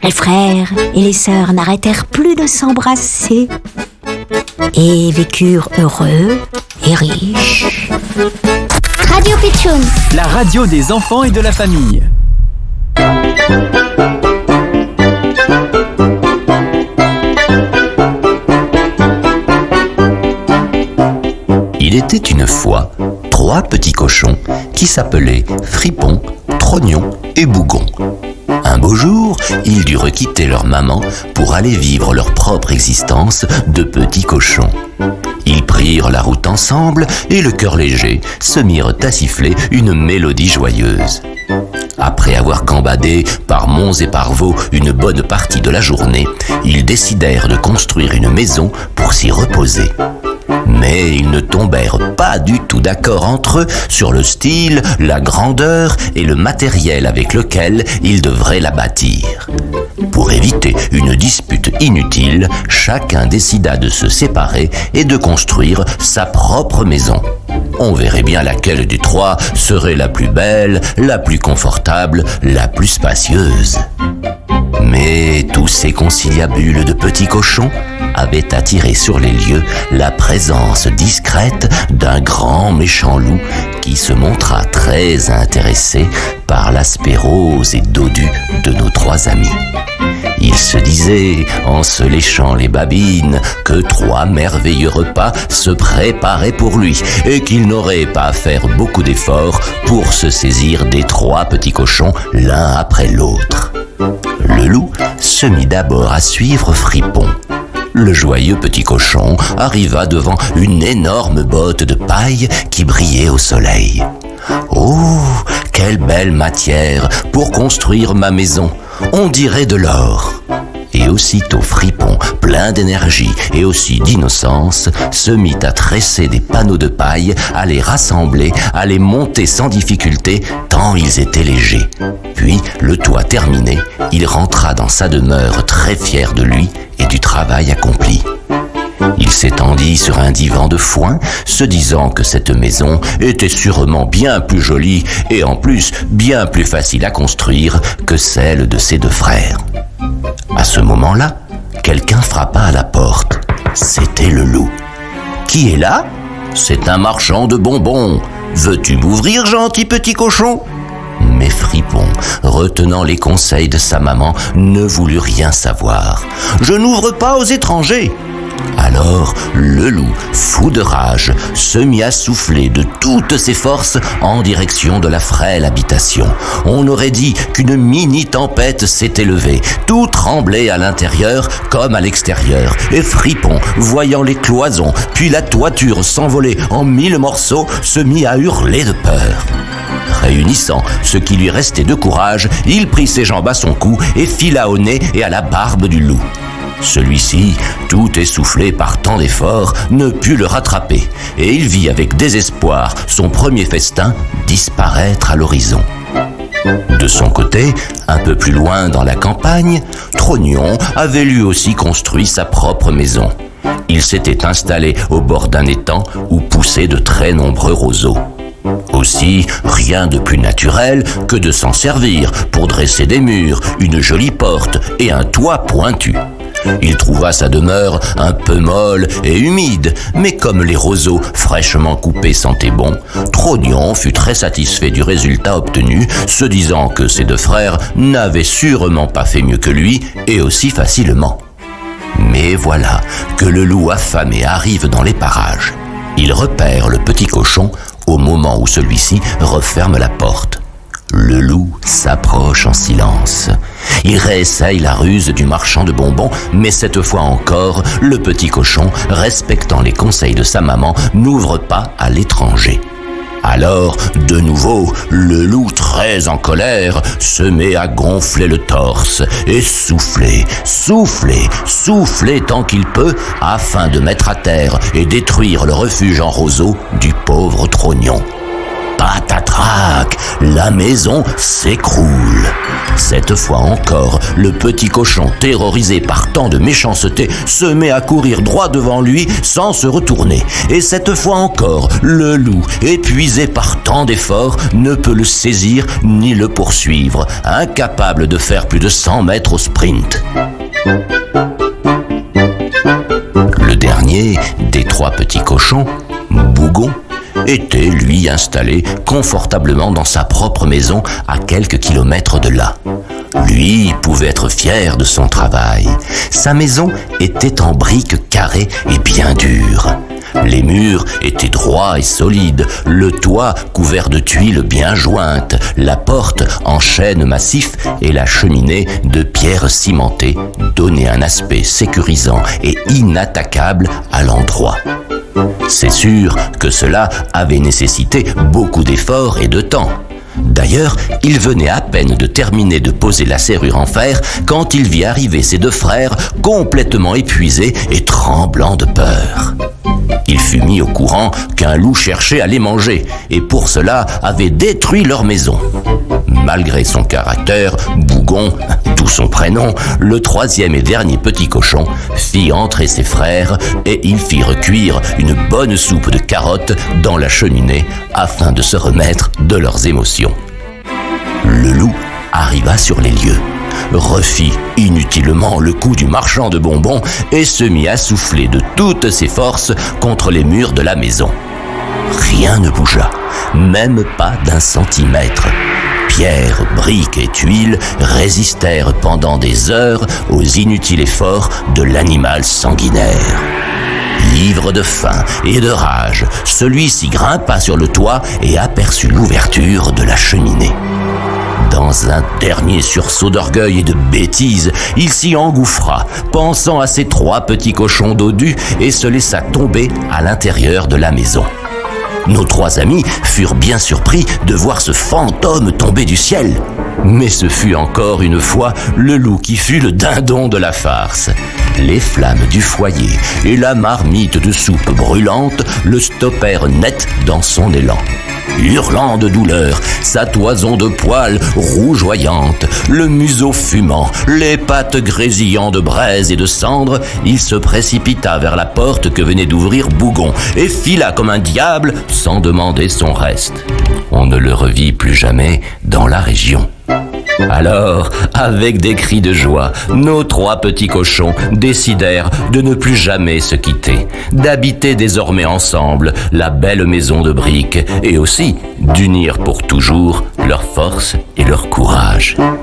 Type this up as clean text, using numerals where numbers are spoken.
Les frères et les sœurs n'arrêtèrent plus de s'embrasser et vécurent heureux et riches. Radio Pitchoun, la radio des enfants et de la famille. Il était une fois 3 petits cochons qui s'appelaient Fripon, Trognon et Bougon. Un beau jour, ils durent quitter leur maman pour aller vivre leur propre existence de petits cochons. Ils prirent la route ensemble et le cœur léger se mirent à siffler une mélodie joyeuse. Après avoir gambadé par monts et par vaux une bonne partie de la journée, ils décidèrent de construire une maison pour s'y reposer. Mais ils ne tombèrent pas du tout d'accord entre eux sur le style, la grandeur et le matériel avec lequel ils devraient la bâtir. Pour éviter une dispute inutile, chacun décida de se séparer et de construire sa propre maison. On verrait bien laquelle des 3 serait la plus belle, la plus confortable, la plus spacieuse. Mais tous ces conciliabules de petits cochons avaient attiré sur les lieux la présence discrète d'un grand méchant loup qui se montra très intéressé par l'aspect rose et dodu de nos 3 amis. Il se disait, en se léchant les babines, que 3 merveilleux repas se préparaient pour lui et qu'il n'aurait pas à faire beaucoup d'efforts pour se saisir des 3 petits cochons l'un après l'autre. Le loup se mit d'abord à suivre Fripon. Le joyeux petit cochon arriva devant une énorme botte de paille qui brillait au soleil. « Oh, quelle belle matière pour construire ma maison! On dirait de l'or !» Et aussitôt Fripon, plein d'énergie et aussi d'innocence, se mit à tresser des panneaux de paille, à les rassembler, à les monter sans difficulté, tant ils étaient légers. Puis, le toit terminé, il rentra dans sa demeure très fier de lui et du travail accompli. Il s'étendit sur un divan de foin, se disant que cette maison était sûrement bien plus jolie et en plus bien plus facile à construire que celle de ses 2 frères. À ce moment-là, quelqu'un frappa à la porte. C'était le loup. « Qui est là ? C'est un marchand de bonbons. Veux-tu m'ouvrir, gentil petit cochon ?» Mais Fripon, retenant les conseils de sa maman, ne voulut rien savoir. « Je n'ouvre pas aux étrangers !» Alors, le loup, fou de rage, se mit à souffler de toutes ses forces en direction de la frêle habitation. On aurait dit qu'une mini-tempête s'était levée. Tout tremblait à l'intérieur comme à l'extérieur. Et Fripon, voyant les cloisons, puis la toiture s'envoler en 1000 morceaux, se mit à hurler de peur. Réunissant ce qui lui restait de courage, il prit ses jambes à son cou et fila au nez et à la barbe du loup. Celui-ci, tout essoufflé par tant d'efforts, ne put le rattraper, et il vit avec désespoir son premier festin disparaître à l'horizon. De son côté, un peu plus loin dans la campagne, Trognon avait lui aussi construit sa propre maison. Il s'était installé au bord d'un étang où poussaient de très nombreux roseaux. Aussi, rien de plus naturel que de s'en servir pour dresser des murs, une jolie porte et un toit pointu. Il trouva sa demeure un peu molle et humide, mais comme les roseaux fraîchement coupés sentaient bon, Trognon fut très satisfait du résultat obtenu, se disant que ses 2 frères n'avaient sûrement pas fait mieux que lui et aussi facilement. Mais voilà que le loup affamé arrive dans les parages. Il repère le petit cochon au moment où celui-ci referme la porte. Le loup s'approche en silence. Il réessaye la ruse du marchand de bonbons, mais cette fois encore, le petit cochon, respectant les conseils de sa maman, n'ouvre pas à l'étranger. Alors, de nouveau, le loup, très en colère, se met à gonfler le torse et souffler tant qu'il peut, afin de mettre à terre et détruire le refuge en roseaux du pauvre Trognon. Patatrac, la maison s'écroule. Cette fois encore, le petit cochon, terrorisé par tant de méchanceté, se met à courir droit devant lui sans se retourner. Et cette fois encore, le loup, épuisé par tant d'efforts, ne peut le saisir ni le poursuivre, incapable de faire plus de 100 mètres au sprint. Le dernier des 3 petits cochons, Bougon, était, lui, installé confortablement dans sa propre maison à quelques kilomètres de là. Lui pouvait être fier de son travail. Sa maison était en briques carrées et bien dures. Les murs étaient droits et solides, le toit couvert de tuiles bien jointes, la porte en chêne massif et la cheminée de pierre cimentée donnaient un aspect sécurisant et inattaquable à l'endroit. C'est sûr que cela avait nécessité beaucoup d'efforts et de temps. D'ailleurs, il venait à peine de terminer de poser la serrure en fer quand il vit arriver ses 2 frères complètement épuisés et tremblants de peur. Il fut mis au courant qu'un loup cherchait à les manger et pour cela avait détruit leur maison. Malgré son caractère, Bougon, d'où son prénom, le 3e et dernier petit cochon, fit entrer ses frères et il fit recuire une bonne soupe de carottes dans la cheminée afin de se remettre de leurs émotions. Le loup arriva sur les lieux, refit inutilement le coup du marchand de bonbons et se mit à souffler de toutes ses forces contre les murs de la maison. Rien ne bougea, même pas d'1 centimètre. Pierres, briques et tuiles résistèrent pendant des heures aux inutiles efforts de l'animal sanguinaire. Ivre de faim et de rage, celui-ci grimpa sur le toit et aperçut l'ouverture de la cheminée. Dans un dernier sursaut d'orgueil et de bêtise, il s'y engouffra, pensant à ses 3 petits cochons dodus et se laissa tomber à l'intérieur de la maison. Nos 3 amis furent bien surpris de voir ce fantôme tomber du ciel. Mais ce fut encore une fois le loup qui fut le dindon de la farce. Les flammes du foyer et la marmite de soupe brûlante le stoppèrent net dans son élan. Hurlant de douleur, sa toison de poils rougeoyante, le museau fumant, les pattes grésillant de braise et de cendre, il se précipita vers la porte que venait d'ouvrir Bougon et fila comme un diable sans demander son reste. On ne le revit plus jamais dans la région. Alors, avec des cris de joie, nos 3 petits cochons décidèrent de ne plus jamais se quitter, d'habiter désormais ensemble la belle maison de briques et aussi d'unir pour toujours leurs forces et leur courage.